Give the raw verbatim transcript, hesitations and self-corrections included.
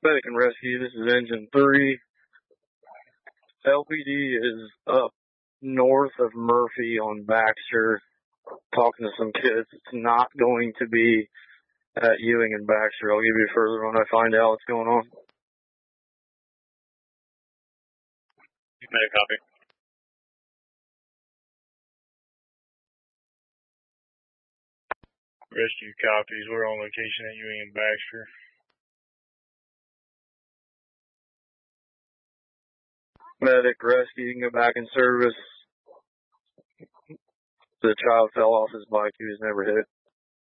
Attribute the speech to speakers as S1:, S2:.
S1: Medic and Rescue, this is Engine three. L P D is up north of Murphy on Baxter, talking to some kids. It's not going to be at Ewing and Baxter. I'll give you further when I find out what's going on.
S2: You made a copy. Rescue copies. We're on location at Ewing and Baxter.
S1: Medic, Rescue, you can go back in service. The child fell off his bike. He was never hit.